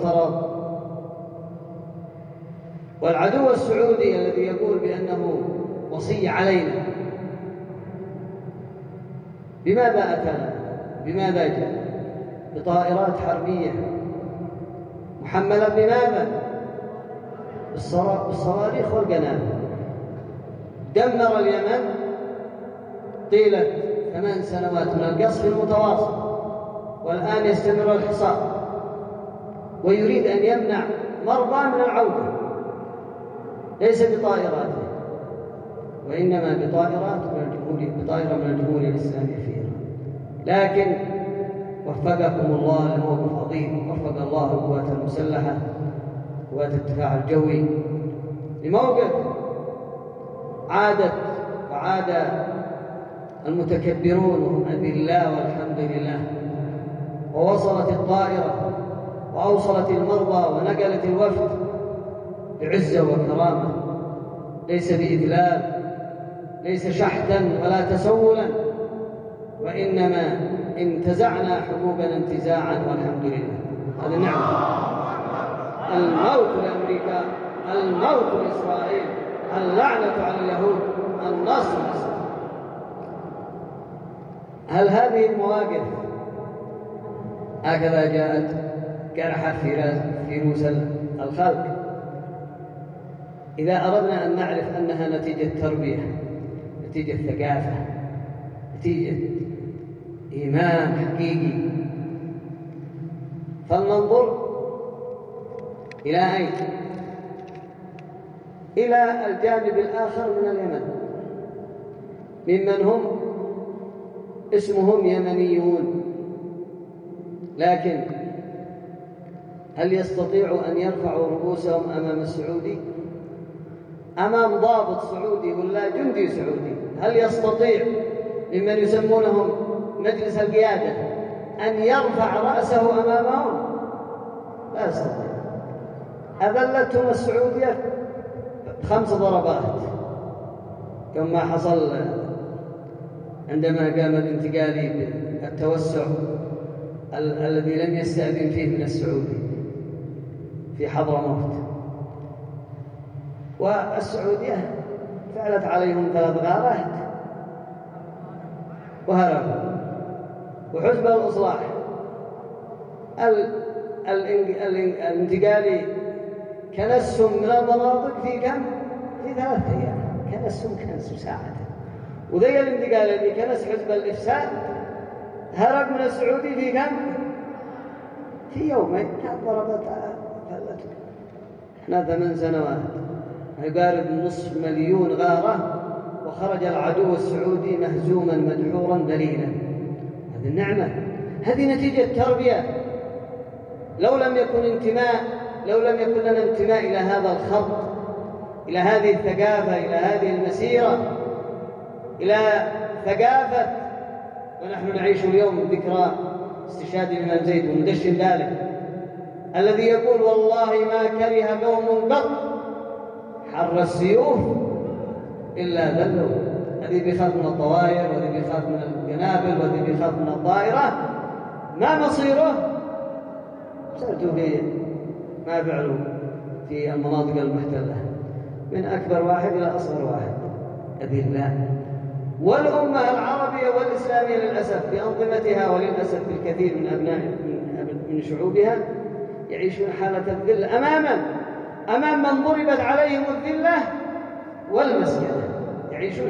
المعترض. والعدو السعودي الذي يقول بأنه وصي علينا، بماذا أتانا؟ بماذا جاء؟ بطائرات حربية محملة بماذا؟ بالصواريخ والقنابل. دمر اليمن طيلة 8 سنوات من القصف المتواصل، والآن يستمر الحصار، ويريد أن يمنع مرضى من العودة، ليس بطائراته وإنما بطائرة من الجمهورية الإسلامية في إيران. لكن وفقكم الله لموقف عظيم، وفق الله القوات المسلحة، قوات الدفاع الجوي، لموقف وعاد المتكبرون وهم أذلاء والحمد لله، ووصلت الطائرة وأوصلت المرضى ونقلت الوفد بعزة وكرامة، ليس بإذلال، ليس شحتا ولا تسولا، وإنما انتزعنا حبوبنا انتزاعا والحمد لله. هذا نعمة. الموت لأمريكا، الموت لإسرائيل، اللعنة على اليهود، النصر لإسرائيل. هل هذه المواقف هكذا جاءت جرحت في روس الخلق؟ إذا أردنا أن نعرف أنها نتيجة تربية، نتيجة ثقافة، نتيجة إيمان حقيقي، فلننظر إلى أين؟ إلى الجانب الآخر من اليمن، ممن هم اسمهم يمنيون، لكن هل يستطيعوا أن يرفعوا رؤوسهم أمام السعودي؟ أمام ضابط سعودي ولا جندي سعودي؟ هل يستطيع ممن يسمونهم مجلس القيادة أن يرفع رأسه أمامهم؟ لا يستطيع. أذلتهم السعودية 5 ضربات، كما حصل عندما قام الانتقالي بالتوسع الذي لم يستأذن فيه من السعودي في حضرموت، والسعودية فعلت عليهم 3 غارات وهربوا. وحزب الإصلاح الانتقالي كنسهم من المناطق في كم؟ في 3 أيام. كنسهم ساعة. وذي الانتقال الذي كنس حزب الإفساد هرب من السعودي في كم؟ في يومين. كان ضربت فلته. احنا 8 سنوات يقارب 500,000 غارة، وخرج العدو السعودي مهزوما مدحورا ذليلا. هذه النعمة، هذه نتيجة تربية. لو لم يكن لنا انتماء إلى هذا الخط، إلى هذه الثقافة، إلى هذه المسيرة، إلى ثقافة، ونحن نعيش اليوم ذكرى استشهاد الإمام زيد وندشن ذلك، الذي يقول والله ما كره قوم قط حر السيوف إلا ذلوا. الذي بيخاف من الطوائر، والذي بيخاف من القنابل، والذي بيخاف من الطائرة، ما مصيره؟ سألتوا في ما فعلوا في المناطق المحتلة، من أكبر واحد إلى أصغر واحد، أذلاء. والأمة العربية والإسلامية للأسف بأنظمتها، وللأسف بالكثير من شعوبها يعيشون حالة الذل أمام من ضربت عليهم الذلة والمسكنة. يعيشون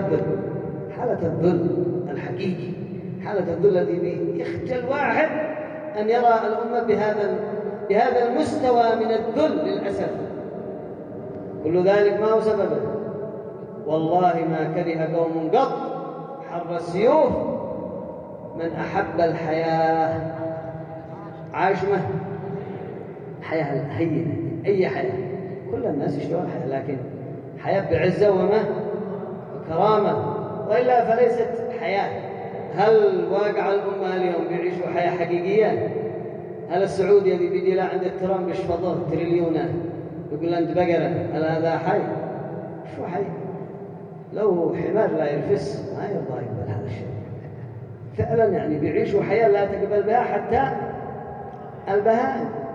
حالة الذل الحقيقي، حالة الذل الذي يخجل واحد أن يرى الأمة بهذا المستوى من الذل للأسف. كل ذلك ما هو سببه؟ والله ما كره قوم قط حر السيوف من أحب الحياة. عاشمة حياة هينة، أي حياة، كل الناس يشتهون الحياة، لكن حياة بعزة وكرامة، وإلا فليست حياة. هل واقع الأمة اليوم بيعيشوا حياة حقيقية؟ هل السعودي الذي بيجي لا عند الترام يشفطه تريليونات يقول أنت بقرة، هل هذا حي؟ شو حي؟ لو حمار لا يرفس ما يرضى يقبل هذا الشيء. فعلا يعني بيعيشوا حياة لا تقبل بها حتى البهائم.